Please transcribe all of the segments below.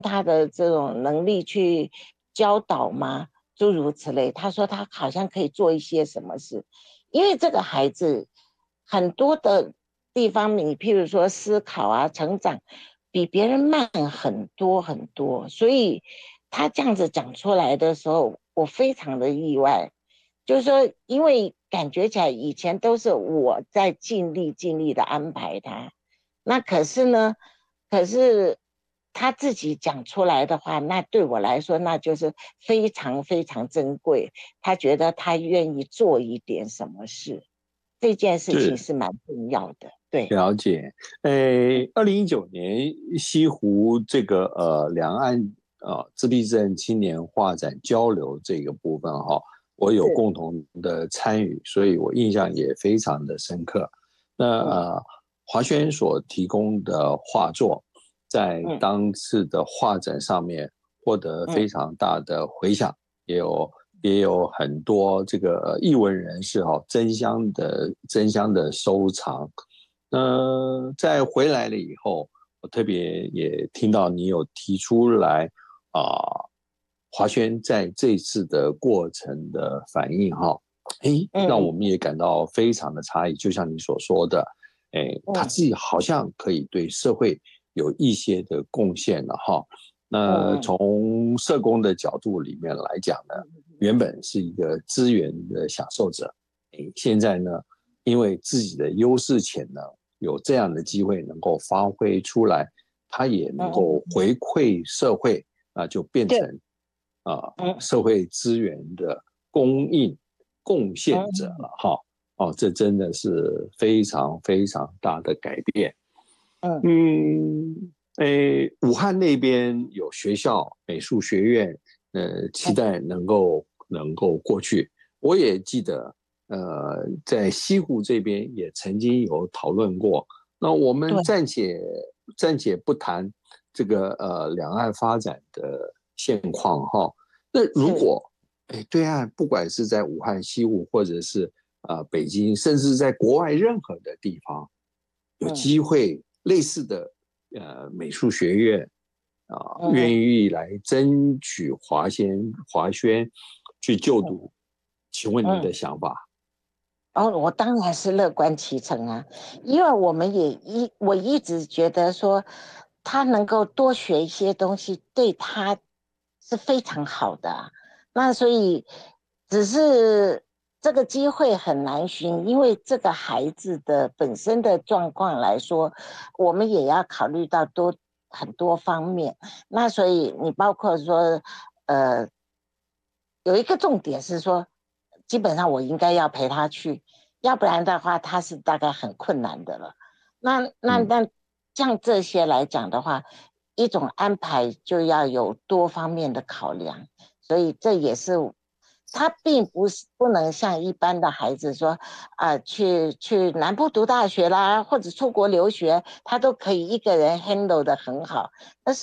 他的这种能力去教导吗？诸如此类。他说他好像可以做一些什么事，因为这个孩子很多的地方，你譬如说思考啊、成长，比别人慢很多很多，所以他这样子讲出来的时候，我非常的意外。就是说，因为感觉起来以前都是我在尽力的安排他，那可是呢，可是他自己讲出来的话，那对我来说那就是非常非常珍贵。他觉得他愿意做一点什么事，这件事情是是蛮重要的。对， 了解。2019年西湖这个两岸自闭症青年画展交流这个部分哈，我有是， 共同的参与，所以我印象也非常的深刻。那嗯华轩所提供的画作，在嗯当次的画展上面获得嗯非常大的回响，也有也有很多这个艺文人士哈争相的收藏。在回来了以后，我特别也听到你有提出来华轩在这次的过程的反应哈，让我嗯们也感到非常的诧异，就像你所说的，他嗯自己好像可以对社会有一些的贡献了哈。那嗯从社工的角度里面来讲呢，原本是一个资源的享受者，现在呢，因为自己的优势潜能，有这样的机会能够发挥出来，他也能够嗯， 回馈社会，那就变对， 成嗯社会资源的供应贡献者嗯了哈。这真的是非常非常大的改变。 嗯武汉那边有学校美术学院，期嗯待能够过去。我也记得，在西湖这边也曾经有讨论过。那我们对， 暂且不谈这个两岸发展的现况哈。那如是， 果对岸不管是在武汉、西湖，或者是北京，甚至在国外任何的地方，有嗯机会类似的美术学院愿嗯意来争取华轩去就嗯读，请问你嗯。 的想法？ 哦，我当然是乐观其成啊，因为我一直觉得说，他能够多学一些东西，对他是非常好的啊。那所以，只是这个机会很难寻，因为这个孩子的本身的状况来说，我们也要考虑到很多方面。那所以你包括说，呃，有一个重点是说，基本上我应该要陪他去，要不然的话，他是大概很困难的了。那那嗯那，像这些来讲的话，一种安排就要有多方面的考量，所以这也是他并不能像一般的孩子说去南部读大学啦，或者出国留学，他都可以一个人 handle 的很好。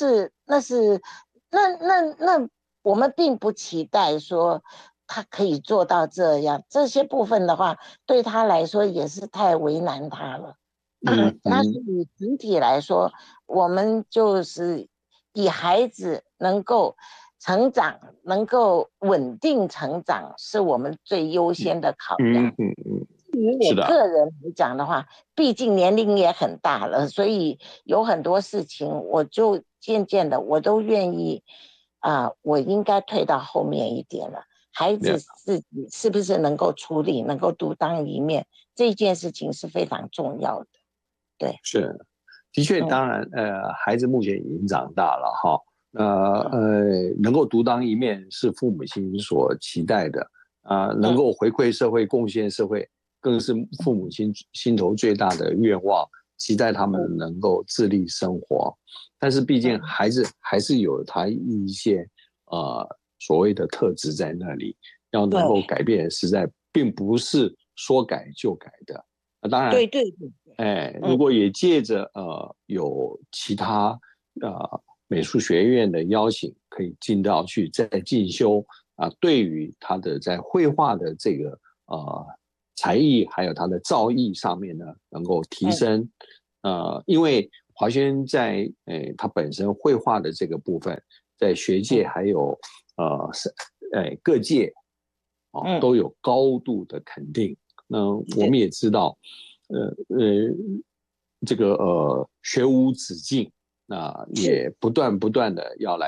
那我们并不期待说他可以做到这样，这些部分的话，对他来说也是太为难他了。那所嗯嗯以整体来说，我们就是以孩子能够成长，能够稳定成长，是我们最优先的考量。 嗯嗯嗯， 以我是的。 个人来讲的话，毕竟年龄也很大了，所以有很多事情，我就渐渐的我都愿意我应该退到后面一点了。孩子自己是不是能够处理，能够独当一面，这件事情是非常重要的。对， 是，的确， 嗯当然，孩子目前已经长大了哈， 嗯能够独当一面是父母亲所期待的能嗯够回馈社会、贡献社会，更是父母亲心头最大的愿望，期待他们嗯能够自立生活。但是，毕竟嗯， 孩子还是有他一些所谓的特质在那里，要能够对改变，实在并不是说改就改的。当然， 对对对， 如嗯果也借着有其他美术学院的邀请，可以进到去再进修对于他的在绘画的这个才艺，还有他的造诣上面呢，能够提嗯升。因为华轩在他本身绘画的这个部分，在学界还有各界都有高度的肯定。那我们也知道，这个学无止境，那也不断的要来